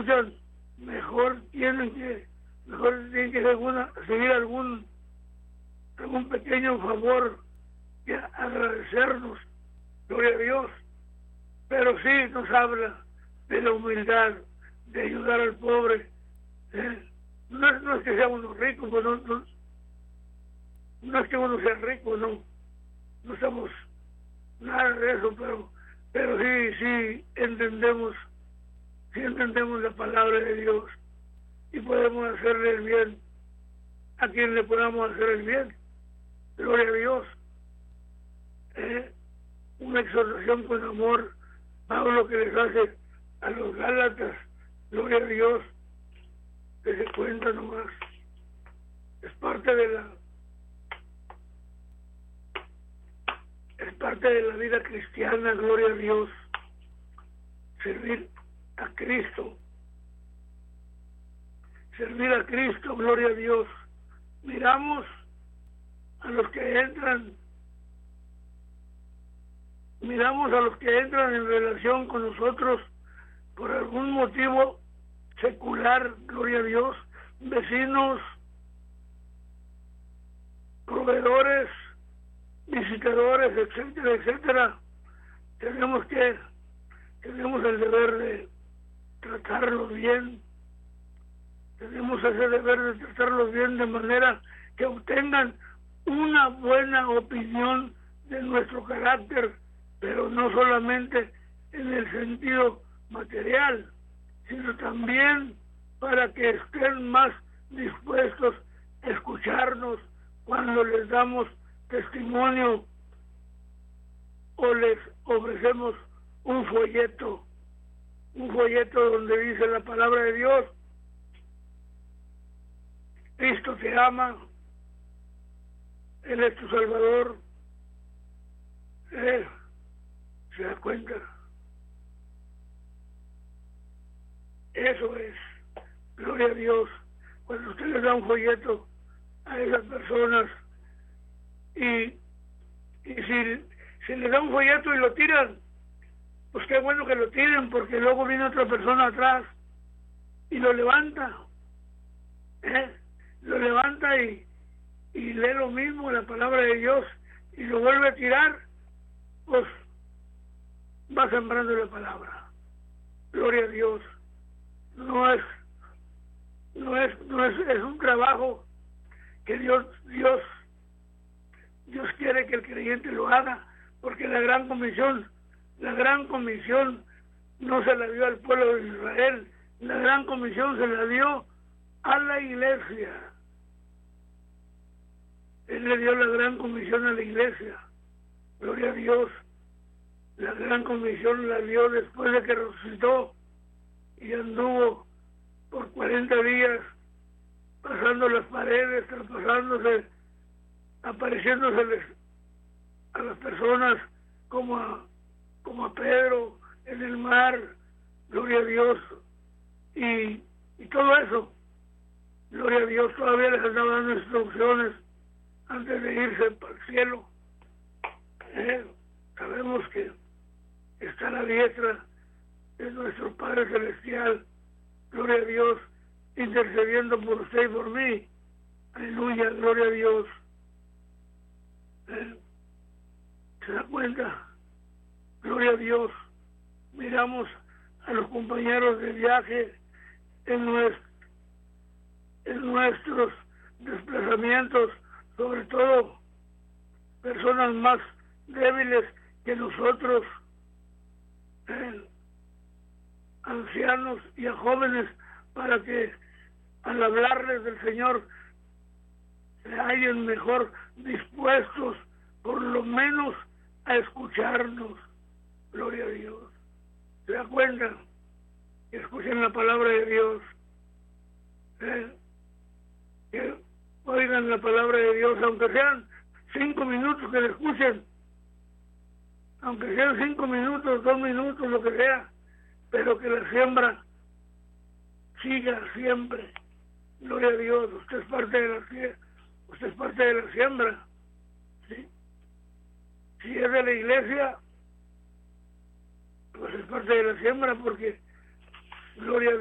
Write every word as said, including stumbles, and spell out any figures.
escuchan, mejor tienen que, mejor tienen que alguna, seguir algún, algún pequeño favor que agradecernos, gloria a Dios. Pero sí nos habla de la humildad, de ayudar al pobre. ¿eh? No, es, no es que sea uno rico, pues no, no, no es que uno sea rico, no, no somos nada de eso, pero, pero sí, sí entendemos, sí entendemos la palabra de Dios y podemos hacerle el bien a quien le podamos hacer el bien. Gloria a Dios. ¿eh? Una exhortación con amor, Pablo que les hace a los Gálatas, gloria a Dios, que se cuenta nomás. Es parte de la es parte de la vida cristiana, gloria a Dios, servir a Cristo, servir a Cristo, gloria a Dios. Miramos a los que entran, miramos a los que entran en relación con nosotros por algún motivo secular, gloria a Dios, vecinos, proveedores, visitadores, etcétera, etcétera. Tenemos que, tenemos el deber de tratarlos bien, tenemos ese deber de tratarlos bien de manera que obtengan una buena opinión de nuestro carácter, pero no solamente en el sentido material, sino también para que estén más dispuestos a escucharnos cuando les damos testimonio o les ofrecemos un folleto, un folleto donde dice la palabra de Dios: Cristo te ama, Él es tu Salvador. Él se da cuenta. Eso es, gloria a Dios. Cuando usted le da un folleto a esas personas y, y si, si le da un folleto y lo tiran, pues qué bueno que lo tiren, porque luego viene otra persona atrás y lo levanta, ¿eh? lo levanta y, y lee lo mismo, la palabra de Dios, y lo vuelve a tirar, pues va sembrando la palabra. Gloria a Dios. No es, no es, no es, es un trabajo que Dios, Dios, Dios quiere que el creyente lo haga, porque la gran comisión, la gran comisión no se la dio al pueblo de Israel, la gran comisión se la dio a la iglesia. Él le dio la gran comisión a la iglesia. Gloria a Dios. La gran comisión la dio después de que resucitó y anduvo por cuarenta días pasando las paredes, traspasándose, apareciéndoseles a las personas como a, como a Pedro en el mar, gloria a Dios, y, y todo eso, gloria a Dios. Todavía les andaba dando instrucciones antes de irse para el cielo. Eh, sabemos que está a la diestra de nuestro Padre Celestial, gloria a Dios, intercediendo por usted y por mí. Aleluya, gloria a Dios. ¿Eh? ¿Se da cuenta? Gloria a Dios. Miramos a los compañeros de viaje en, nuestro, en nuestros desplazamientos, sobre todo personas más débiles que nosotros, ¿eh? ancianos y a jóvenes, para que al hablarles del Señor se hallen mejor dispuestos por lo menos a escucharnos. Gloria a Dios. ¿Se da cuenta? Que escuchen la palabra de Dios, ¿eh? que oigan la palabra de Dios, aunque sean cinco minutos que la escuchen, aunque sean cinco minutos, dos minutos, lo que sea, pero que la siembra siga siempre. Gloria a Dios. Usted es parte de la siembra. Usted es parte de la siembra. ¿Sí? Si es de la iglesia, pues es parte de la siembra, porque gloria a Dios.